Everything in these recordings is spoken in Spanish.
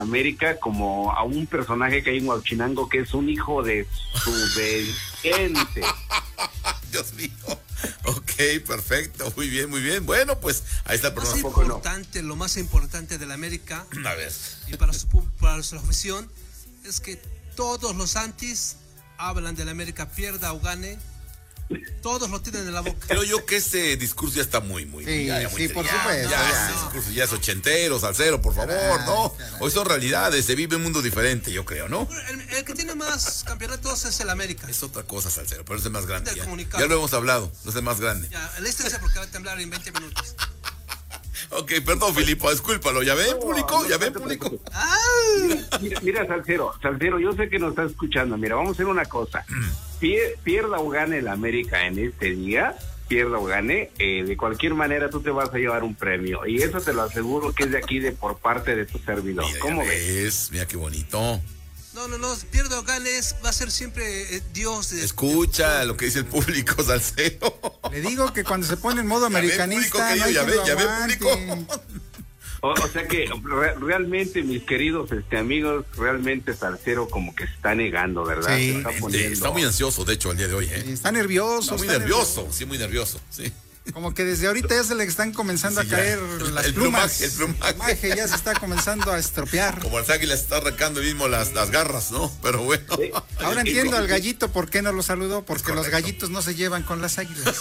América como a un personaje que hay en Huachinango que es un hijo de su gente. Dios mío. Ok, perfecto, muy bien, muy bien. Bueno, pues ahí está el programa. Lo más importante de la América, a ver, y para su afición, es que todos los antis hablan de la América, pierda o gane. Todos lo tienen en la boca. Creo yo que ese discurso ya está muy sí, por supuesto. Ya es ochentero, salsero, por favor, ¿no? Hoy son realidades, se vive un mundo diferente, yo creo, ¿no? El que tiene más campeonatos es el América. Es otra cosa, salsero, pero es el más grande. Ya lo hemos hablado, no es el más grande. Ya, lístense porque va a temblar en 20 minutos. Ok, perdón, Filipo, discúlpalo. ¿Ya ven, público? ¿Ya ven, público? Mira, Salcero, yo sé que nos está escuchando. Mira, vamos a hacer una cosa. Pierda o gane el América en este día, pierda o gane, de cualquier manera tú te vas a llevar un premio. Y eso te lo aseguro que es de aquí, por parte de tu servidor. Mira, ¿Cómo ves? Mira qué bonito. No, pierda o gane va a ser siempre Dios. Escucha lo que dice el público, Salcero. Le digo que cuando se pone en modo americanista, ya ve, público. O sea que realmente, mis queridos amigos, realmente Salcero como que se está negando, ¿verdad? Sí. Está muy ansioso, de hecho, el día de hoy. Está nervioso. Muy nervioso, sí, muy nervioso, sí. Como que desde ahorita ya se le están comenzando a caer las plumas. El plumaje ya se está comenzando a estropear. Como las águilas está arrancando mismo las garras, ¿no? Pero bueno. Sí. Ahora entiendo al gallito por qué no lo saludó, porque los gallitos no se llevan con las águilas.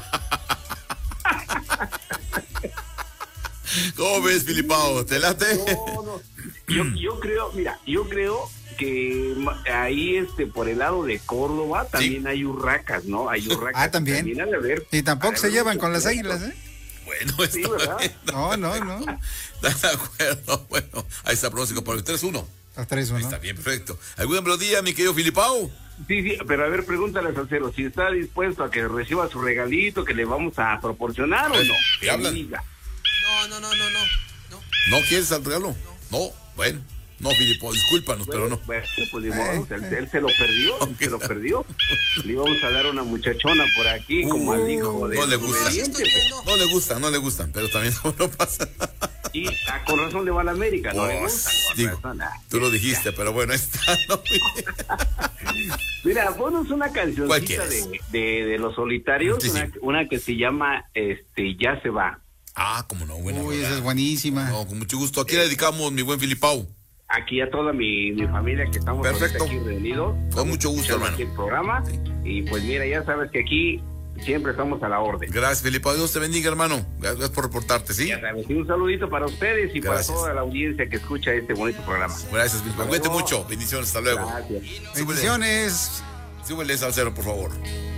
¿Cómo ves, Filipao? ¿Te late? No. Yo creo que ahí por el lado de Córdoba también hay urracas, ¿no? Hay urracas. También. Y tampoco se llevan con las águilas, ¿eh? Bueno, sí, ¿verdad? No. ¿Estás de acuerdo? Bueno, ahí está el pronóstico por el 3-1. 3-1. Está bien, perfecto. ¿Alguna melodía, mi querido Filipao? Sí, pero a ver, pregúntale al Salcero si está dispuesto a que reciba su regalito que le vamos a proporcionar o no. ¿Qué hablan? No. ¿No quieres el regalo? No. Bueno. No, Filipo, discúlpanos, pero no. Bueno, pues él se lo perdió, Le íbamos a dar una muchachona por aquí, como al hijo de... No le gustan, pero también no pasa. Y con razón le va a la América, no le gustan. Tú lo dijiste, pero bueno, está. ¿No? Mira, ponos una cancioncita de Los Solitarios, sí. Una que se llama Ya se va. Cómo no, buena. Esa es buenísima. No, con mucho gusto. Aquí le dedicamos, mi buen Filipao. Aquí a toda mi familia que estamos aquí reunidos. Con mucho gusto, hermano. Aquí el programa. Sí. Y pues mira, ya sabes que aquí siempre estamos a la orden. Gracias, Filipe. Dios te bendiga, hermano. Gracias por reportarte, ¿sí? Ya sabes, y un saludito para ustedes y para toda la audiencia que escucha este bonito programa. Gracias, Filipe. Cuídate mucho. Bendiciones, hasta luego. Gracias. Bendiciones. Súbele al 0, por favor.